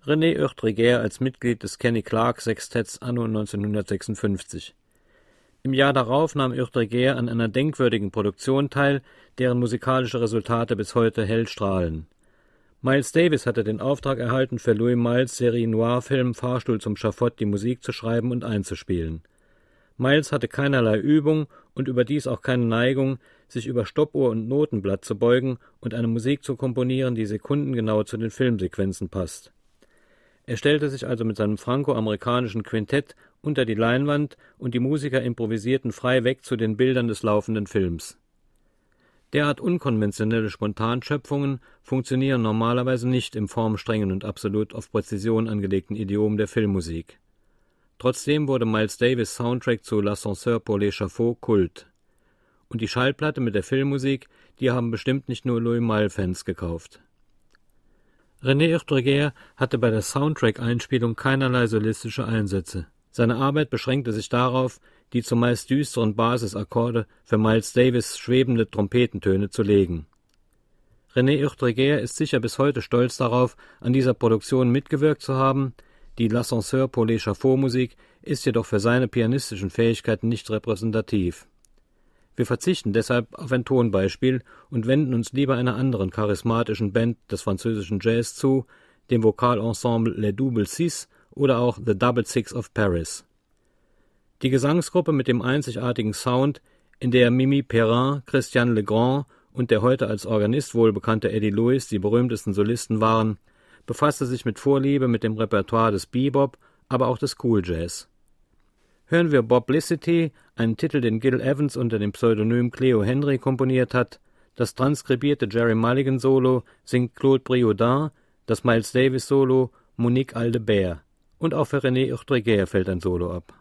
René Oechtreguer als Mitglied des Kenny Clarke Sextetts anno 1956. Im Jahr darauf nahm Oechtreguer an einer denkwürdigen Produktion teil, deren musikalische Resultate bis heute hell strahlen. Miles Davis hatte den Auftrag erhalten, für Louis Malle' Série Noir-Film Fahrstuhl zum Schafott die Musik zu schreiben und einzuspielen. Miles hatte keinerlei Übung und überdies auch keine Neigung, sich über Stoppuhr und Notenblatt zu beugen und eine Musik zu komponieren, die sekundengenau zu den Filmsequenzen passt. Er stellte sich also mit seinem franco-amerikanischen Quintett unter die Leinwand und die Musiker improvisierten frei weg zu den Bildern des laufenden Films. Derart unkonventionelle Spontanschöpfungen funktionieren normalerweise nicht im formstrengen und absolut auf Präzision angelegten Idiom der Filmmusik. Trotzdem wurde Miles Davis' Soundtrack zu L'Ascenseur pour l'Échafaud Kult. Und die Schallplatte mit der Filmmusik, die haben bestimmt nicht nur Louis Malle-Fans gekauft. René Oechtreguer hatte bei der Soundtrack-Einspielung keinerlei solistische Einsätze. Seine Arbeit beschränkte sich darauf, die zumeist düsteren Basisakkorde für Miles Davis' schwebende Trompetentöne zu legen. René Oechtreguer ist sicher bis heute stolz darauf, an dieser Produktion mitgewirkt zu haben. Die L'Ascenseur pour l'Échafaud Musik ist jedoch für seine pianistischen Fähigkeiten nicht repräsentativ. Wir verzichten deshalb auf ein Tonbeispiel und wenden uns lieber einer anderen charismatischen Band des französischen Jazz zu, dem Vokalensemble Les Double Six oder auch The Double Six of Paris. Die Gesangsgruppe mit dem einzigartigen Sound, in der Mimi Perrin, Christian Legrand und der heute als Organist wohlbekannte Eddie Lewis die berühmtesten Solisten waren, befasste sich mit Vorliebe mit dem Repertoire des Bebop, aber auch des Cool Jazz. Hören wir Boblicity, einen Titel, den Gil Evans unter dem Pseudonym Cleo Henry komponiert hat. Das transkribierte Jerry Mulligan Solo singt Claude Briodin, das Miles Davis Solo Monique Aldebert. Und auch für René Oechtreguer fällt ein Solo ab.